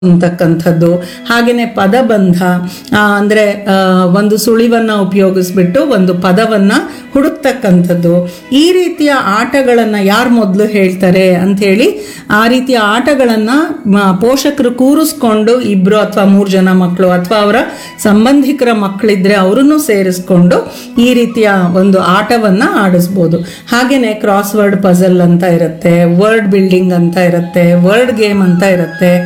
ಅಂತಕ್ಕಂಥದ್ದು, ಹಾಗೆಯೇ ಪದಬಂಧ ಅಂದರೆ ಒಂದು ಸುಳಿವನ್ನು ಉಪಯೋಗಿಸ್ಬಿಟ್ಟು ಒಂದು ಪದವನ್ನು ಹುಡುಕ್ತಕ್ಕಂಥದ್ದು. ಈ ರೀತಿಯ ಆಟಗಳನ್ನು ಯಾರು ಮೊದಲು ಹೇಳ್ತಾರೆ ಅಂಥೇಳಿ ಆ ರೀತಿಯ ಆಟಗಳನ್ನು ಪೋಷಕರು ಕೂರಿಸ್ಕೊಂಡು 2 ಅಥವಾ 3 ಜನ ಮಕ್ಕಳು ಅಥವಾ ಅವರ ಸಂಬಂಧಿಕರ ಮಕ್ಕಳಿದ್ರೆ ಅವರನ್ನು ಸೇರಿಸ್ಕೊಂಡು ಈ ರೀತಿಯ ಒಂದು ಆಟವನ್ನು ಆಡಿಸ್ಬೋದು. ಹಾಗೆಯೇ ಕ್ರಾಸ್ ವರ್ಡ್ ಪಜಲ್ ಅಂತ ಇರುತ್ತೆ, ವರ್ಡ್ ಬಿಲ್ಡಿಂಗ್ ಅಂತ ಇರುತ್ತೆ, ವರ್ಡ್ ಗೇಮ್ ಅಂತ ಇರುತ್ತೆ.